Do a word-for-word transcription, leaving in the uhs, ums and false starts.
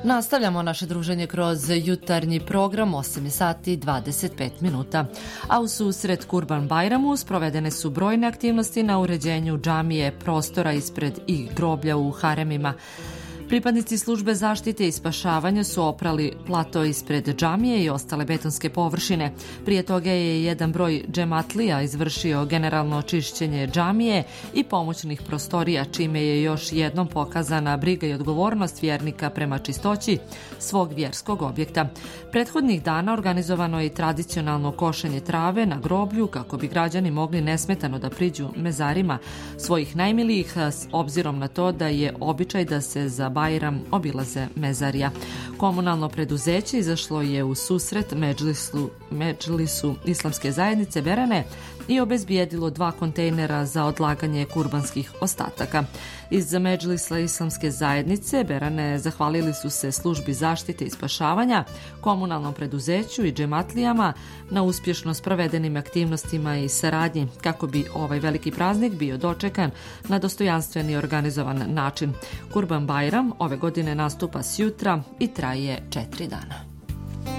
Nastavljamo naše druženje kroz jutarnji program, osam sati i dvadeset pet minuta. A u susret Kurban Bajramu sprovedene su brojne aktivnosti na uređenju džamije, prostora ispred i groblja u haremima. Pripadnici službe zaštite i spašavanja su oprali plato ispred džamije i ostale betonske površine. Prije toga je jedan broj džematlija izvršio generalno očišćenje džamije i pomoćnih prostorija, čime je još jednom pokazana briga i odgovornost vjernika prema čistoći svog vjerskog objekta. Prethodnih dana organizovano je i tradicionalno košenje trave na groblju kako bi građani mogli nesmetano da priđu mezarima svojih najmilijih, s obzirom na to da je običaj da se za Bajram obilaze mezarija. Komunalno preduzeće izašlo je u susret Medžlisu, Medžlisu islamske zajednice Berane i obezbijedilo dva kontejnera za odlaganje kurbanskih ostataka. Iz Medžlisa islamske zajednice Berane zahvalili su se službi zaštite i spašavanja, komunalnom preduzeću i džematlijama na uspješno sprovedenim aktivnostima i saradnji kako bi ovaj veliki praznik bio dočekan na dostojanstven i organizovan način. Kurban Bajram ove godine nastupa sjutra i traje četiri dana.